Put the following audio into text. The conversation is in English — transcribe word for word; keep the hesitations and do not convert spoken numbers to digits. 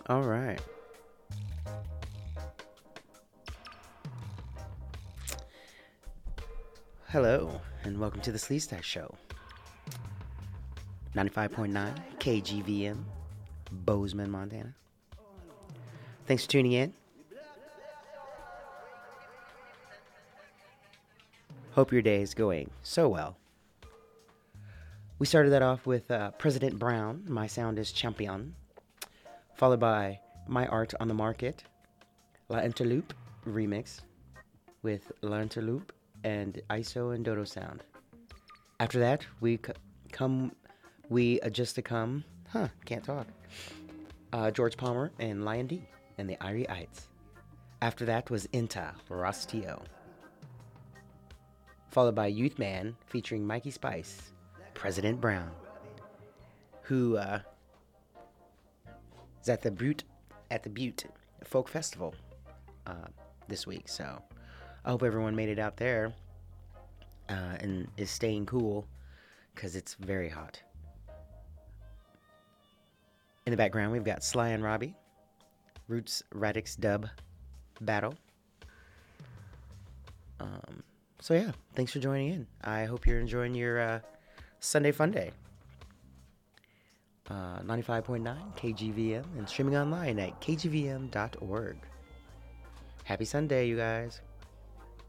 All right. Hello, and welcome to the Sleaze Stack Show. ninety-five point nine K G V M, Bozeman, Montana. Thanks for tuning in. Hope your day is going so well. We started that off with uh, President Brown, My Sound is Champion, followed by My Art on the Market, La Interloop remix with La Interloop and I S O and Dodo Sound. After that, we c- come, we adjust to come, huh, can't talk. Uh, George Palmer and Lion D and the Irie Ites. After that was Inta Rostio. Followed by Youth Man featuring Mikey Spice, President Brown, who uh, is at the Butte at the Butte Folk Festival uh, this week. So I hope everyone made it out there uh, and is staying cool because it's very hot. In the background, we've got Sly and Robbie, Roots Radix Dub Battle. Um, so yeah, thanks for joining in. I hope you're enjoying your uh, Sunday fun day. Uh, ninety-five point nine K G V M and streaming online at k g v m dot org. Happy Sunday, you guys.